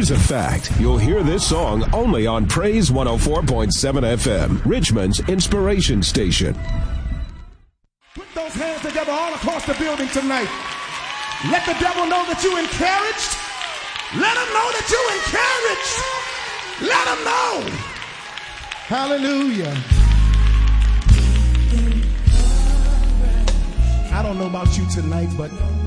Here's a fact. You'll hear this song only on Praise 104.7 FM, Richmond's inspiration station. Put those hands together all across the building tonight. Let the devil know that you're encouraged. Let him know that you're encouraged. Let him know. Hallelujah. I don't know about you tonight, but